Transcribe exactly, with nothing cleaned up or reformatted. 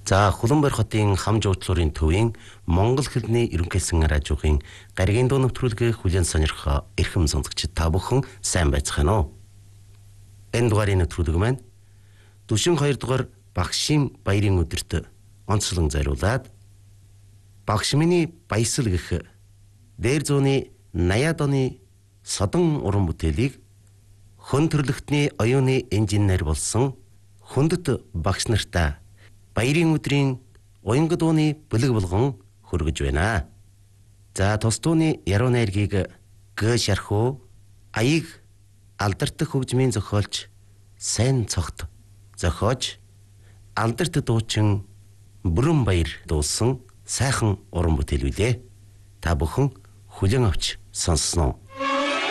За Хуланбар хотын хам жуудлуурын төвийн Монгол хэлний ерөнхийсэн радиогийн гаригийн дуу нэвтрүүлгийг хүлээн сонирхоо эрхэм сонсогчид та бүхэн сайн байцгаана уу? Энэ дугаарыг нэвтрүүлэг маань Дүшин хоёр дугаар Багшийн баярын өдөрт онцлон зориулаад Багш миний баясал гэх дээр зууны наяад оны содон уран бүтээлийг хүн төрлөختний оюуны инженер болсон хүндэт багш нартаа баярын өдрийн уянга дууны бэлэг болгон хүргэж байна. За тус дууны яруу найргийг гэ шархуу аяг алдарт хөгжмийн зохиолч сайн цогт зохиож алдарт дуучин Бүрэн баяр дуусан сайхан уран бүтээл билээ. Та бүхэн хүлээн авч сонссноо.